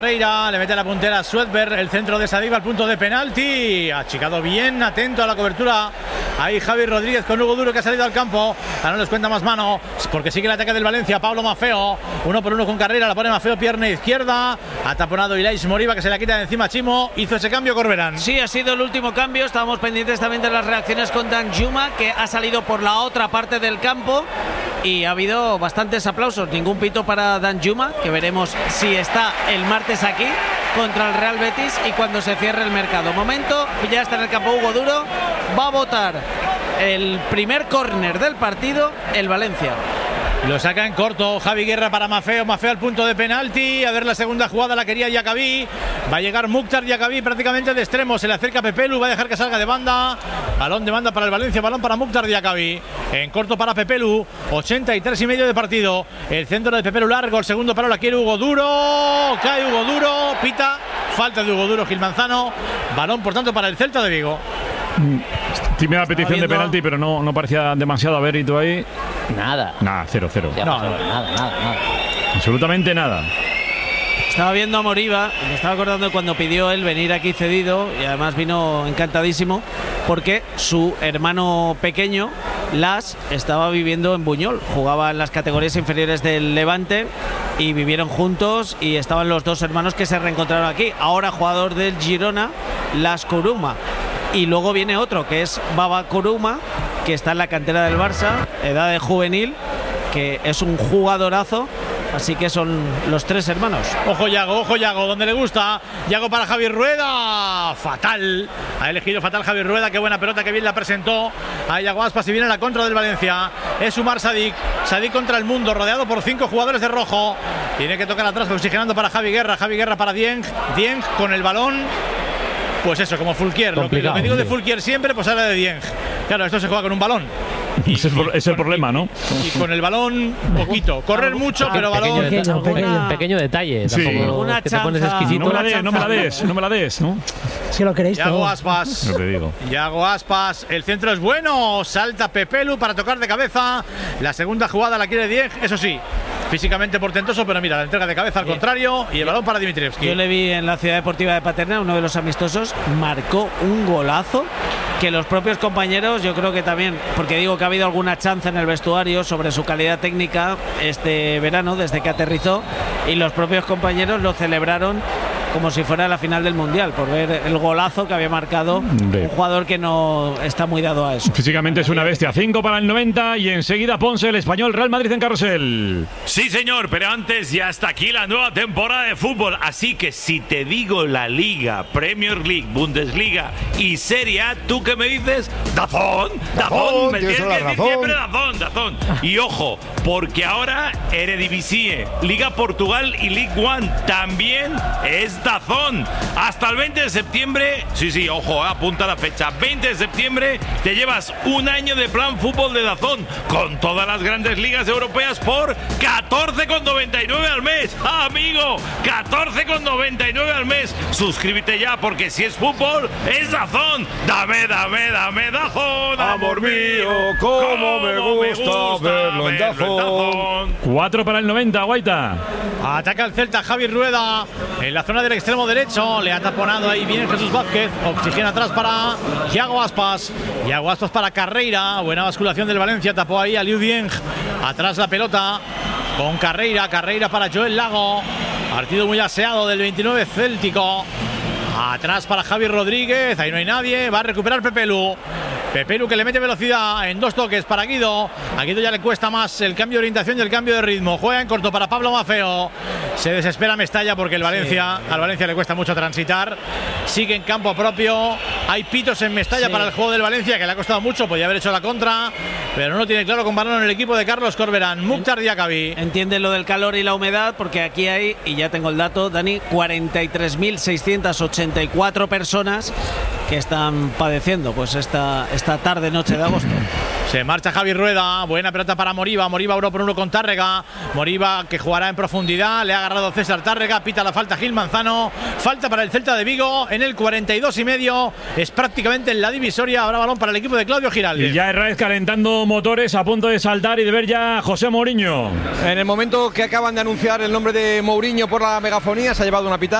Carreira, le mete la puntera a Swedberg, el centro de Sadik al punto de penalti, achicado bien, atento a la cobertura, ahí Javi Rodríguez con Hugo Duro que ha salido al campo, ahora no les cuenta más mano, porque sigue el ataque del Valencia, Pablo Maffeo, 1 por 1 con Carreira, la pone Maffeo, pierna izquierda, ha taponado Ilais Moriba que se la quita de encima Chimo, hizo ese cambio Corberán. Sí, ha sido el último cambio, estábamos pendientes también de las reacciones con Danjuma, que ha salido por la otra parte del campo, y ha habido bastantes aplausos, ningún pito para Danjuma, que veremos si está el martes aquí contra el Real Betis y cuando se cierre el mercado. Momento, ya está en el campo Hugo Duro, va a votar el primer córner del partido el Valencia. Lo saca en corto, Javi Guerra para Maffeo, Maffeo al punto de penalti, a ver la segunda jugada, la quería Diacabí, va a llegar Mukhtar Diacabí prácticamente de extremo, se le acerca Pepelu, va a dejar que salga de banda, balón de banda para el Valencia, balón para Mukhtar Diacabí, en corto para Pepelu, 83,5 de partido, el centro de Pepelu largo, el segundo palo la quiere Hugo Duro, cae Hugo Duro, pita, falta de Hugo Duro Gil Manzano, balón por tanto para el Celta de Vigo. Tímida petición de penalti, pero no parecía demasiado haberito ahí. Nada. Nada, 0-0. Nada. Absolutamente nada. Estaba viendo a Moriba, me estaba acordando de cuando pidió él venir aquí cedido y además vino encantadísimo porque su hermano pequeño, Las, estaba viviendo en Buñol, jugaba en las categorías inferiores del Levante y vivieron juntos y estaban los dos hermanos que se reencontraron aquí. Ahora jugador del Girona, Las Kuruma. Y luego viene otro que es Baba Kuruma, que está en la cantera del Barça, edad de juvenil, que es un jugadorazo. Así que son los tres hermanos. Ojo Yago, donde le gusta. Yago para Javi Rueda. Fatal. Ha elegido fatal Javi Rueda. Qué buena pelota, que bien la presentó a Yago Aspas. Y viene la contra del Valencia. Es Umar Sadik. Sadik contra el mundo, rodeado por 5 jugadores de rojo. Tiene que tocar atrás, oxigenando para Javi Guerra. Javi Guerra para Dieng. Dieng con el balón. Pues eso, como Fulquier. Lo que digo de Fulquier siempre, pues ahora de Dieng. Claro, esto se juega con un balón. Ese es el problema, ¿no? Y con el balón, poquito. Correr mucho, pero balón. Pequeño detalle. Sí. Una te pones exquisito. No me la des, ¿no? Si lo queréis Yago todo. Aspas. No te digo. Yago Aspas. El centro es bueno. Salta Pepelu para tocar de cabeza. La segunda jugada la quiere Dieng. Eso sí, físicamente portentoso, pero mira, la entrega de cabeza al contrario y el balón para Dimitrievski. Yo le vi en la Ciudad Deportiva de Paterna, uno de los amistosos, marcó un golazo que los propios compañeros, yo creo que también, porque digo que ha habido alguna chanza en el vestuario sobre su calidad técnica este verano, desde que aterrizó, y los propios compañeros lo celebraron como si fuera la final del Mundial, por ver el golazo que había marcado un jugador que no está muy dado a eso. Físicamente es una bestia. 5 para el 90 y enseguida Ponce, el Español, Real Madrid en Carrusel. Sí, señor, pero antes ya está aquí la nueva temporada de fútbol. Así que si te digo la Liga, Premier League, Bundesliga y Serie A, ¿tú qué me dices? ¡Dazón! Me tienes que decir siempre Dazón. Y ojo, porque ahora Eredivisie, Liga Portugal y League One también es Dazón. Hasta el 20 de septiembre, sí, ojo, apunta la fecha. 20 de septiembre te llevas un año de plan fútbol de Dazón con todas las grandes ligas europeas por 14,99 al mes. ¡Ah, amigo! 14,99 al mes. Suscríbete ya, porque si es fútbol, es Dazón. Dame Dazón, amor mío, cómo me gusta verlo en Dazón. 4 para el 90, Guaita. Ataca el Celta Javi Rueda en la zona del extremo derecho. Le ha taponado ahí bien Jesús Vázquez. Oxigena atrás para Yago Aspas. Yago Aspas para Carreira. Buena basculación del Valencia. Tapó ahí a Liu Dieng. Atrás la pelota con Carreira. Carreira para Joel Lago. Partido muy aseado del 29 céltico. Atrás para Javi Rodríguez. Ahí no hay nadie. Va a recuperar Pepelu. Pepelu que le mete velocidad en 2 toques para Guido. A Guido ya le cuesta más el cambio de orientación y el cambio de ritmo. Juega en corto para Pablo Maffeo. Se desespera Mestalla porque al Valencia le cuesta mucho transitar. Sigue en campo propio. Hay pitos en Mestalla para el juego del Valencia, que le ha costado mucho. Podía haber hecho la contra, pero no lo tiene claro con balón en el equipo de Carlos Corberán. Mukhtar Diacabí. Entiende lo del calor y la humedad, porque aquí hay, y ya tengo el dato, Dani, 43.684 personas que están padeciendo pues esta tarde, noche de agosto. Se marcha Javi Rueda. Buena pelota para Moriba. Moriba 1-1 con Tárrega. Moriba que jugará en profundidad. Le ha agarrado César Tárrega. Pita la falta Gil Manzano. Falta para el Celta de Vigo en el 42,5. Es prácticamente en la divisoria. Habrá balón para el equipo de Claudio Giralde. Y ya Herraiz calentando motores, a punto de saltar y de ver ya a José Mourinho. En el momento que acaban de anunciar el nombre de Mourinho por la megafonía, se ha llevado una pitada.